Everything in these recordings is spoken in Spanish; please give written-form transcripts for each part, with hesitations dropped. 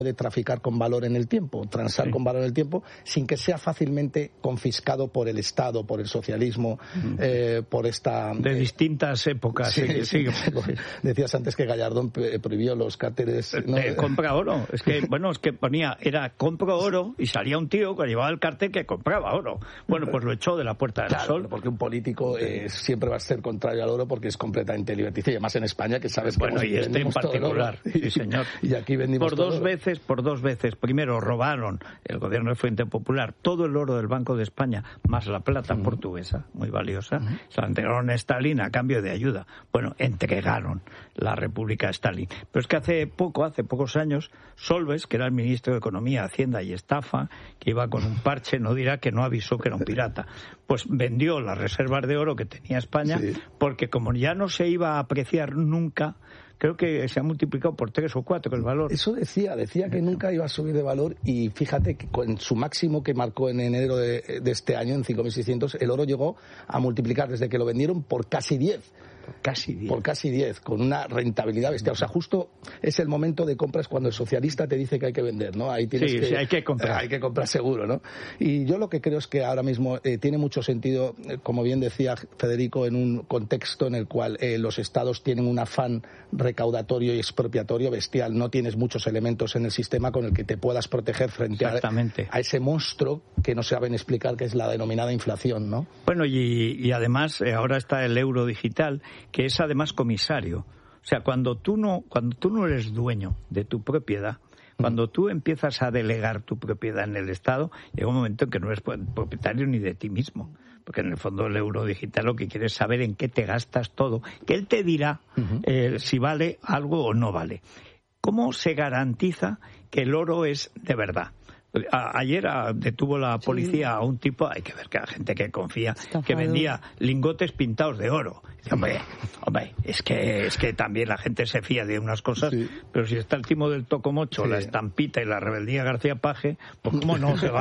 de traficar con valor en el tiempo, transar con valor en el tiempo, sin que sea fácilmente confiscado por el Estado, por el socialismo, por esta... De distintas épocas. Sí. Decías antes que Gallardón prohibió los cárteles... ¿no? Compra oro. Es que ponía, era compro oro, y salía un tío que llevaba el cartel que compraba oro. Bueno, pues lo echó de la Puerta del Sol. Porque un político siempre va a ser contrario al oro porque es completamente liberticida. Y además en España, que sabes que... Bueno, y este en particular, sí, señor. Y aquí vendimos por dos veces. Primero robaron el gobierno de Frente Popular todo el oro del Banco de España, más la plata portuguesa, muy valiosa. Se la entregaron a Stalin a cambio de ayuda. Bueno, entregaron la República a Stalin. Pero es que hace pocos años, Solbes, que era el ministro de Economía, Hacienda y Estafa, que iba con un parche, no dirá que no avisó que era un pirata, pues vendió las reservas de oro que tenía España, porque como ya no se iba a apreciar nunca, creo que se ha multiplicado por 3 o 4 el valor. Eso decía que nunca iba a subir de valor, y fíjate que con su máximo que marcó en enero de este año, en 5.600, el oro llegó a multiplicar desde que lo vendieron por casi 10. Por casi 10, con una rentabilidad bestial. O sea, justo es el momento de compras cuando el socialista te dice que hay que vender, ¿no? Ahí tienes hay que comprar. Hay que comprar seguro, ¿no? Y yo lo que creo es que ahora mismo tiene mucho sentido, como bien decía Federico, en un contexto en el cual los estados tienen un afán recaudatorio y expropiatorio bestial. No tienes muchos elementos en el sistema con el que te puedas proteger frente a ese monstruo que no saben explicar, que es la denominada inflación, ¿no? Bueno, y además ahora está el euro digital, que es además comisario. O sea, cuando tú no eres dueño de tu propiedad, cuando tú empiezas a delegar tu propiedad en el Estado, llega un momento en que no eres propietario ni de ti mismo. Porque en el fondo el euro digital lo que quiere es saber en qué te gastas todo, que él te dirá si vale algo o no vale. ¿Cómo se garantiza que el oro es de verdad? Ayer detuvo la policía a un tipo, hay que ver que la gente que confía, que vendía lingotes pintados de oro. Dice, hombre, es que también la gente se fía de unas cosas, pero si está el timo del Tocomocho, la estampita y la rebeldía García Paje, pues cómo no se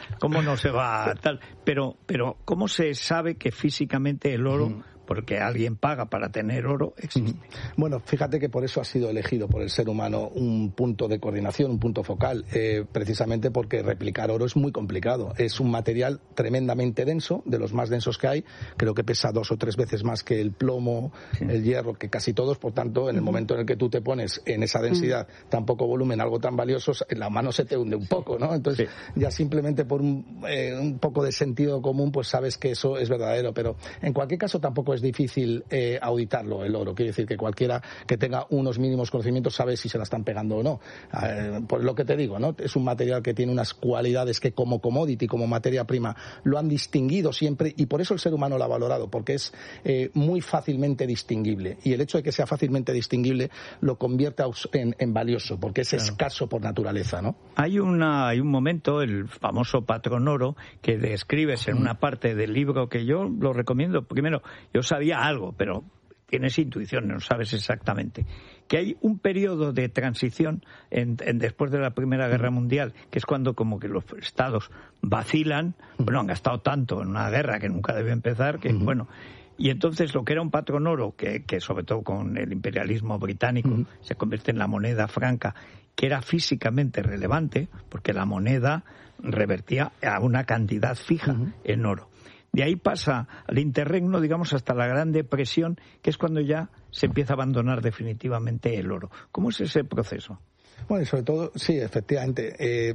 va tal. Pero ¿cómo se sabe que físicamente el oro, porque alguien paga para tener oro, existe? Bueno, fíjate que por eso ha sido elegido por el ser humano un punto de coordinación, un punto focal, precisamente porque replicar oro es muy complicado. Es un material tremendamente denso, de los más densos que hay. Creo que pesa 2 o 3 veces más que el plomo, el hierro, que casi todos. Por tanto, en el momento en el que tú te pones en esa densidad, tan poco volumen, algo tan valioso, la mano se te hunde un poco, ¿no? Entonces, ya simplemente por un poco de sentido común, pues sabes que eso es verdadero. Pero en cualquier caso tampoco es difícil auditarlo, el oro. Quiere decir que cualquiera que tenga unos mínimos conocimientos sabe si se la están pegando o no. Por lo que te digo, ¿no? Es un material que tiene unas cualidades que como commodity, como materia prima, lo han distinguido siempre, y por eso el ser humano lo ha valorado, porque es muy fácilmente distinguible. Y el hecho de que sea fácilmente distinguible lo convierte en valioso, porque es escaso por naturaleza, ¿no? Hay un momento, el famoso patrón oro, que describes en una parte del libro que yo lo recomiendo. Primero, yo sabía algo, pero tienes intuición, no sabes exactamente, que hay un periodo de transición después de la Primera Guerra Mundial, que es cuando como que los estados vacilan, han gastado tanto en una guerra que nunca debe empezar, que y entonces lo que era un patrón oro, que sobre todo con el imperialismo británico se convierte en la moneda franca, que era físicamente relevante, porque la moneda revertía a una cantidad fija en oro. De ahí pasa al interregno, digamos, hasta la Gran Depresión, que es cuando ya se empieza a abandonar definitivamente el oro. ¿Cómo es ese proceso? Bueno, y sobre todo, sí, efectivamente,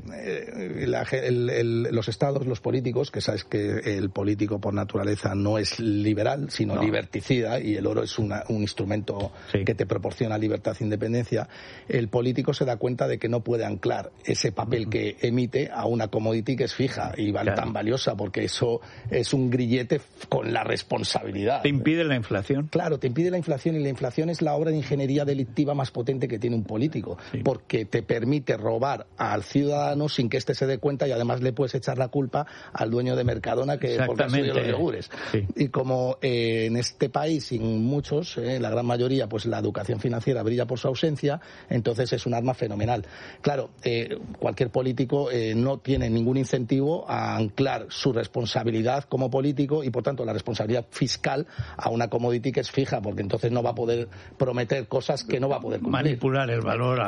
los estados, los políticos, que sabes que el político por naturaleza no es liberal, sino liberticida, y el oro es un instrumento que te proporciona libertad e independencia, el político se da cuenta de que no puede anclar ese papel que emite a una commodity que es fija y tan valiosa, porque eso es un grillete con la responsabilidad. ¿Te impide la inflación? Claro, te impide la inflación, y la inflación es la obra de ingeniería delictiva más potente que tiene un político, porque te permite robar al ciudadano sin que éste se dé cuenta, y además le puedes echar la culpa al dueño de Mercadona que porque ha subido los yogures. Y como en este país, en muchos, la gran mayoría, pues la educación financiera brilla por su ausencia, entonces es un arma fenomenal. Claro, cualquier político no tiene ningún incentivo a anclar su responsabilidad como político, y por tanto la responsabilidad fiscal, a una commodity que es fija, porque entonces no va a poder prometer cosas que no va a poder cumplir. Manipular el valor a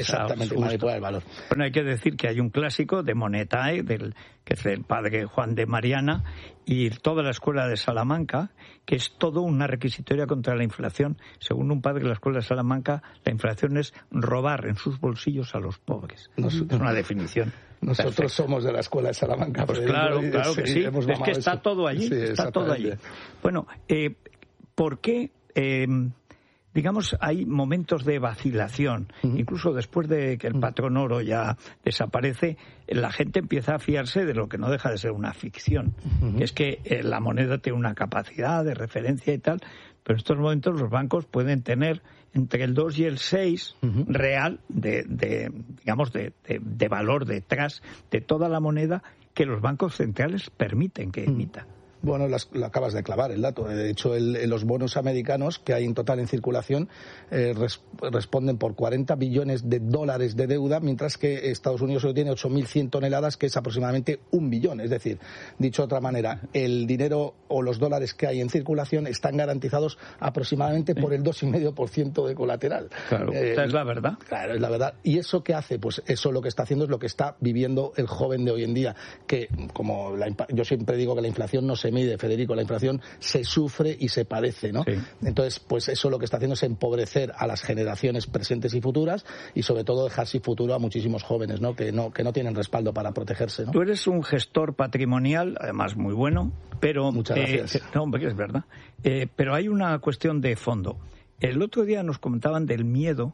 Exactamente, manipular el valor. Bueno, hay que decir que hay un clásico de Monetae, que es del padre Juan de Mariana, y toda la escuela de Salamanca, que es todo una requisitoria contra la inflación. Según un padre de la escuela de Salamanca, la inflación es robar en sus bolsillos a los pobres. Es una definición. Nosotros perfecta. Somos de la escuela de Salamanca. Pues claro que sí. Es que está todo allí. Sí, está todo allí. Bueno, ¿por qué? Digamos, hay momentos de vacilación. Incluso después de que el patrón oro ya desaparece, la gente empieza a fiarse de lo que no deja de ser una ficción. Que es que la moneda tiene una capacidad de referencia y tal, pero en estos momentos los bancos pueden tener entre el 2 y el 6 real de valor detrás de toda la moneda que los bancos centrales permiten que emita. Bueno, lo acabas de clavar el dato. De hecho, los bonos americanos que hay en total en circulación responden por 40 billones de dólares de deuda, mientras que Estados Unidos solo tiene 8.100 toneladas, que es aproximadamente 1 billón. Es decir, dicho de otra manera, el dinero o los dólares que hay en circulación están garantizados aproximadamente por el 2,5% de colateral. Claro, esta es la verdad. Claro, es la verdad. ¿Y eso qué hace? Pues eso lo que está haciendo es lo que está viviendo el joven de hoy en día, que yo siempre digo que la inflación no se mide, Federico, la inflación se sufre y se padece, ¿no? Sí. Entonces, pues eso lo que está haciendo es empobrecer a las generaciones presentes y futuras y sobre todo dejar sin futuro a muchísimos jóvenes, ¿no? Que no tienen respaldo para protegerse, ¿no? Tú eres un gestor patrimonial, además muy bueno, pero... Muchas gracias. No, hombre, es verdad. Pero hay una cuestión de fondo. El otro día nos comentaban del miedo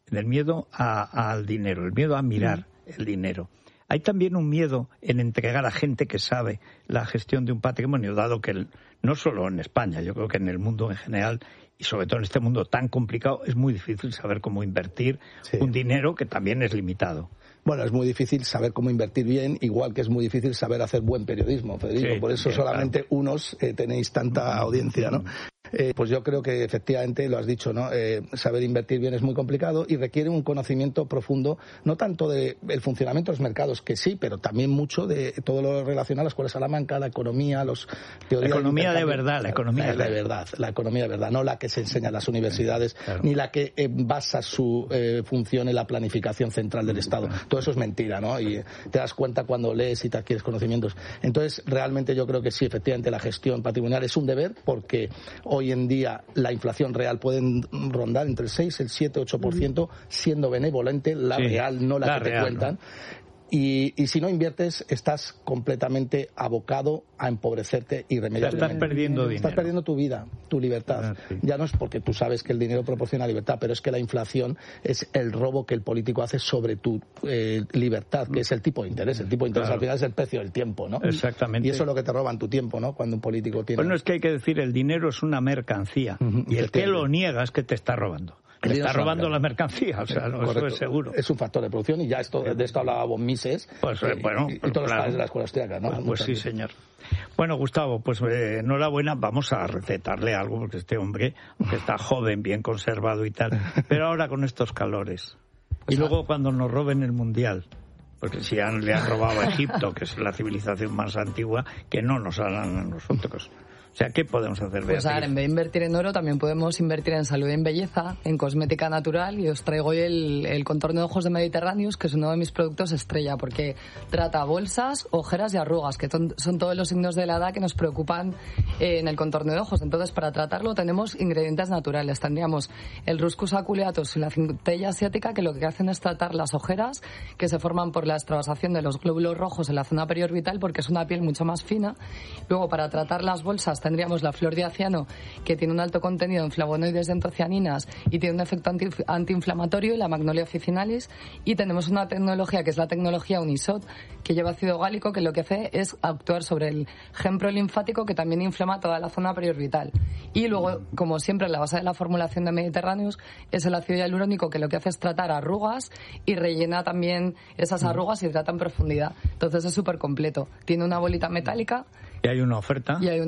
al dinero, el miedo a mirar el dinero. Hay también un miedo en entregar a gente que sabe la gestión de un patrimonio, dado que no solo en España, yo creo que en el mundo en general, y sobre todo en este mundo tan complicado, es muy difícil saber cómo invertir un dinero que también es limitado. Bueno, es muy difícil saber cómo invertir bien, igual que es muy difícil saber hacer buen periodismo, Federico. Sí, por eso solamente unos tenéis tanta audiencia, ¿no? Pues yo creo que efectivamente lo has dicho, ¿no? Saber invertir bien es muy complicado y requiere un conocimiento profundo, no tanto del funcionamiento de los mercados, que sí, pero también mucho de todo lo relacionado a la Escuela de Salamanca, la economía, la economía de verdad, la economía de verdad, la economía de verdad, no la que se enseña en las universidades, ni la que basa su función en la planificación central del Estado. Todo eso es mentira, ¿no? Y te das cuenta cuando lees y te adquieres conocimientos. Entonces, realmente yo creo que sí, efectivamente, la gestión patrimonial es un deber, porque hoy en día la inflación real puede rondar entre el 6, el 7, 8%, siendo benevolente, la real, no la que te cuentan. ¿No? Y si no inviertes, estás completamente abocado a empobrecerte irremediablemente. Estás perdiendo dinero. Estás perdiendo tu vida, tu libertad. Sí. Ya no es porque tú sabes que el dinero proporciona libertad, pero es que la inflación es el robo que el político hace sobre tu libertad, que es el tipo de interés. El tipo de interés al final es el precio del tiempo, ¿no? Exactamente. Y eso es lo que te roban tu tiempo, ¿no? Cuando un político tiene... Bueno, es que hay que decir, el dinero es una mercancía. Y el que lo niega es que te está robando. Te está robando la mercancía, o sea, no, eso es seguro. Es un factor de producción y ya de esto hablaba von Mises y todos los padres de la escuela austríaca, ¿no? Pues sí, señor. Bueno, Gustavo, pues enhorabuena, vamos a recetarle algo, porque este hombre, que está joven, bien conservado y tal, pero ahora con estos calores. Y luego cuando nos roben el Mundial, porque si le han robado a Egipto, que es la civilización más antigua, que no nos hagan a nosotros. O sea, ¿qué podemos hacer, Beatriz? Pues a ver, en vez de invertir en oro, también podemos invertir en salud y en belleza, en cosmética natural, y os traigo hoy el contorno de ojos de Mediterráneos, que es uno de mis productos estrella, porque trata bolsas, ojeras y arrugas, que son todos los signos de la edad que nos preocupan en el contorno de ojos. Entonces, para tratarlo tenemos ingredientes naturales. Tendríamos el Ruscus aculeatus y la centella asiática, que lo que hacen es tratar las ojeras que se forman por la extravasación de los glóbulos rojos en la zona periorbital, porque es una piel mucho más fina. Luego, para tratar las bolsas, tendríamos la flor de aciano, que tiene un alto contenido en flavonoides y antocianinas y tiene un efecto antiinflamatorio, y la Magnolia officinalis. Y tenemos una tecnología que es la tecnología Unisot, que lleva ácido gálico, que lo que hace es actuar sobre el gen prolinfático, que también inflama toda la zona periorbital. Y luego, como siempre, la base de la formulación de Mediterráneos es el ácido hialurónico, que lo que hace es tratar arrugas y rellena también esas arrugas y trata en profundidad. Entonces es súper completo. Tiene una bolita metálica. Y hay una oferta. Y hay una oferta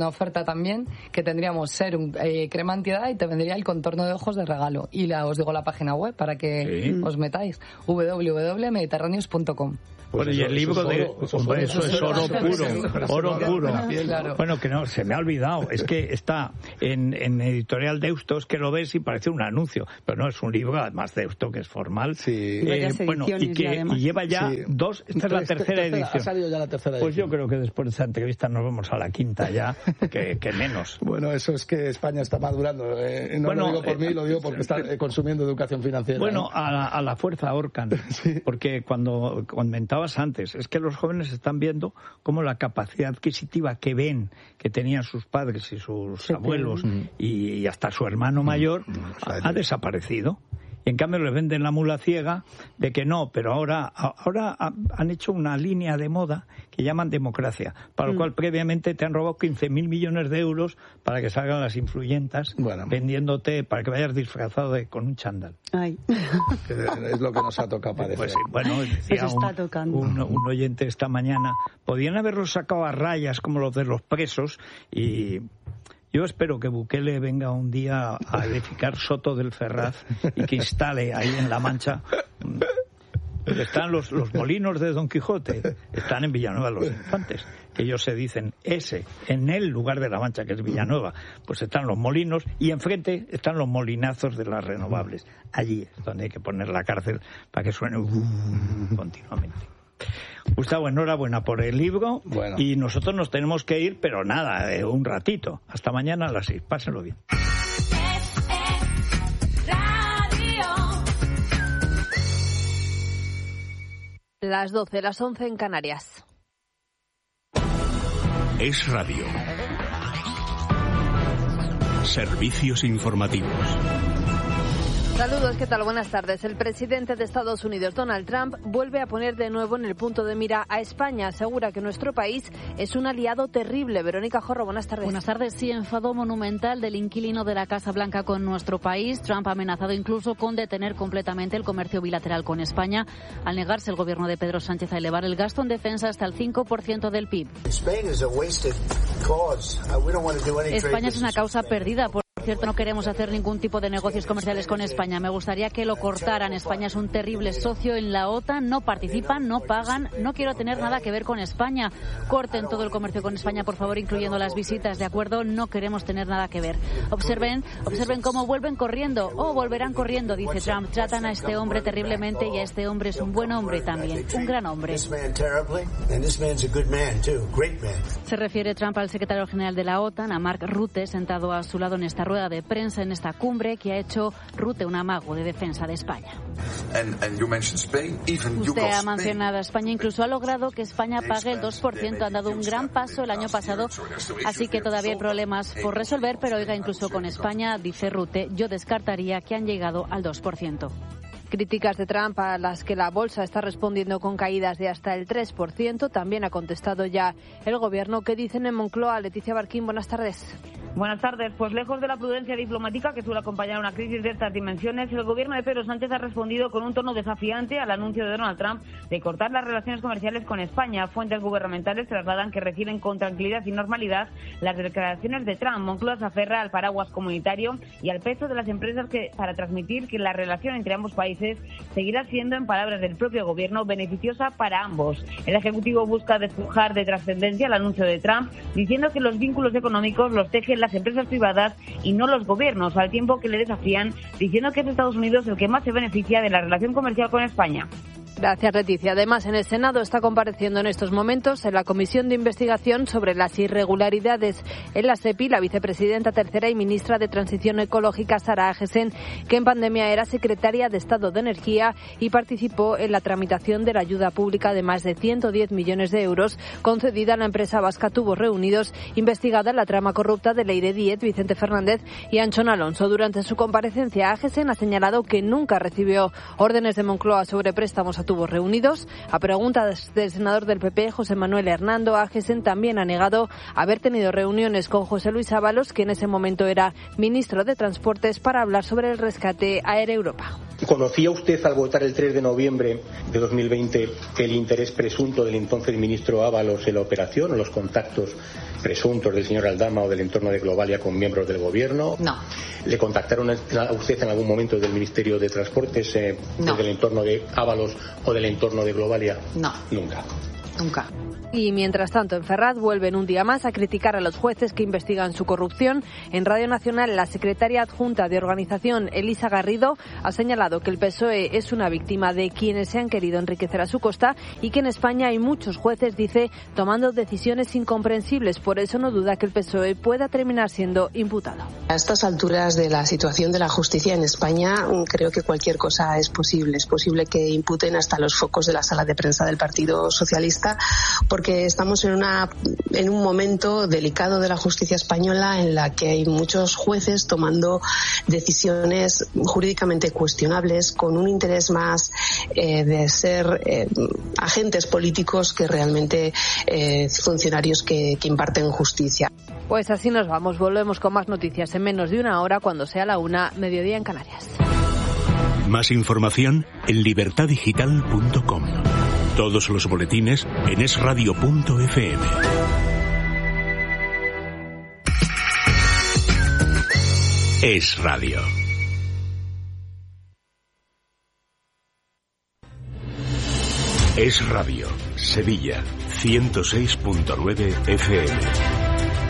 también que tendríamos serum, crema antiedad y te vendría el contorno de ojos de regalo. Y os digo la página web para que os metáis, www.mediterraneos.com. Bueno, y el libro eso es oro puro, oro puro. Claro. Bueno, que no, se me ha olvidado, es que está en Editorial Deusto, que lo ves y parece un anuncio, pero no, es un libro, además Deusto, que es formal. Sí. Bueno, y lleva ya dos, esta es la tercera edición. Ha salido ya la tercera edición. Pues yo creo que después de esta entrevista nos vamos a la quinta ya, que menos. Bueno, eso es que España está madurando, no lo digo por mí, lo digo porque está consumiendo educación financiera. Bueno, a la fuerza ahorcan, sí. Porque cuando comentabas antes, es que los jóvenes están viendo cómo la capacidad adquisitiva que ven que tenían sus padres y sus abuelos y hasta su hermano mayor ha desaparecido. Y en cambio le venden la mula ciega de que no, pero ahora han hecho una línea de moda que llaman democracia, para lo cual previamente te han robado 15.000 millones de euros para que salgan las influyentas vendiéndote para que vayas disfrazado con un chándal. Ay. Es lo que nos ha tocado padecer. Pues, bueno, decía un oyente esta mañana, podían haberlos sacado a rayas como los de los presos y... Yo espero que Bukele venga un día a edificar Soto del Ferraz y que instale ahí en La Mancha. Están los molinos de Don Quijote, están en Villanueva los Infantes, que ellos se dicen en el lugar de La Mancha, que es Villanueva, pues están los molinos y enfrente están los molinazos de las renovables. Allí es donde hay que poner la cárcel para que suene continuamente. Gustavo, enhorabuena por el libro. Y nosotros nos tenemos que ir, pero nada, un ratito. Hasta mañana a las 6. Pásenlo bien. Las 12, las 11 en Canarias. Es Radio. Servicios informativos. Saludos, ¿qué tal? Buenas tardes. El presidente de Estados Unidos, Donald Trump, vuelve a poner de nuevo en el punto de mira a España. Asegura que nuestro país es un aliado terrible. Verónica Jorro, buenas tardes. Buenas tardes. Sí, enfado monumental del inquilino de la Casa Blanca con nuestro país. Trump ha amenazado incluso con detener completamente el comercio bilateral con España, al negarse el gobierno de Pedro Sánchez a elevar el gasto en defensa hasta el 5% del PIB. España es una causa perdida. Por cierto, no queremos hacer ningún tipo de negocios comerciales con España. Me gustaría que lo cortaran. España es un terrible socio en la OTAN. No participan, no pagan. No quiero tener nada que ver con España. Corten todo el comercio con España, por favor, incluyendo las visitas. ¿De acuerdo? No queremos tener nada que ver. Observen cómo vuelven corriendo. Volverán corriendo, dice Trump. Tratan a este hombre terriblemente y a este hombre es un buen hombre también. Un gran hombre. Se refiere Trump al secretario general de la OTAN, a Mark Rutte, sentado a su lado en esta rueda de prensa, en esta cumbre que ha hecho Rutte un amago de defensa de España. Usted ha mencionado a España, incluso ha logrado que España pague el 2%. Han dado un gran paso el año pasado, así que todavía hay problemas por resolver, pero oiga, incluso con España, dice Rutte, yo descartaría que han llegado al 2%. Críticas de Trump a las que la bolsa está respondiendo con caídas de hasta el 3%. También ha contestado ya el gobierno. ¿Qué dicen en Moncloa? Leticia Barquín, buenas tardes. Buenas tardes. Pues lejos de la prudencia diplomática que suele acompañar una crisis de estas dimensiones, el gobierno de Pedro Sánchez ha respondido con un tono desafiante al anuncio de Donald Trump de cortar las relaciones comerciales con España. Fuentes gubernamentales trasladan que reciben con tranquilidad y normalidad las declaraciones de Trump. Moncloa se aferra al paraguas comunitario y al peso de las empresas para transmitir que la relación entre ambos países seguirá siendo, en palabras del propio gobierno, beneficiosa para ambos. El Ejecutivo busca despojar de trascendencia el anuncio de Trump, diciendo que los vínculos económicos los tejen las empresas privadas y no los gobiernos, al tiempo que le desafían, diciendo que es Estados Unidos el que más se beneficia de la relación comercial con España. Gracias, Leticia. Además, en el Senado está compareciendo en estos momentos en la Comisión de Investigación sobre las irregularidades en la SEPI la vicepresidenta tercera y ministra de Transición Ecológica, Sara Agesen, que en pandemia era secretaria de Estado de Energía y participó en la tramitación de la ayuda pública de más de 110 millones de euros concedida a la empresa vasca Tubos Reunidos, investigada en la trama corrupta de Leire Díez, Vicente Fernández y Anchón Alonso. Durante su comparecencia, Agesen ha señalado que nunca recibió órdenes de Moncloa sobre préstamos a Tubos Reunidos. A preguntas del senador del PP, José Manuel Hernando, Agesen también ha negado haber tenido reuniones con José Luis Ábalos, que en ese momento era ministro de Transportes, para hablar sobre el rescate a Air Europa. ¿Conocía usted al votar el 3 de noviembre de 2020 el interés presunto del entonces ministro Ábalos en la operación o los contactos presuntos del señor Aldama o del entorno de Globalia con miembros del gobierno? No. ¿Le contactaron a usted en algún momento del Ministerio de Transportes no. del entorno de Ábalos o del entorno de Globalia? No. Nunca. Y mientras tanto, en Ferraz vuelven un día más a criticar a los jueces que investigan su corrupción. En Radio Nacional, la secretaria adjunta de organización, Elisa Garrido, ha señalado que el PSOE es una víctima de quienes se han querido enriquecer a su costa y que en España hay muchos jueces, dice, tomando decisiones incomprensibles. Por eso no duda que el PSOE pueda terminar siendo imputado. A estas alturas de la situación de la justicia en España, creo que cualquier cosa es posible. Es posible que imputen hasta los focos de la sala de prensa del Partido Socialista, porque estamos en un momento delicado de la justicia española en la que hay muchos jueces tomando decisiones jurídicamente cuestionables con un interés más de ser agentes políticos que realmente funcionarios que imparten justicia. Pues así nos vamos. Volvemos con más noticias en menos de una hora cuando sea la 1:00, mediodía en Canarias. Más información en libertadigital.com. Todos los boletines en esradio.fm. Es Radio. Es Radio, Sevilla, 106.9 FM.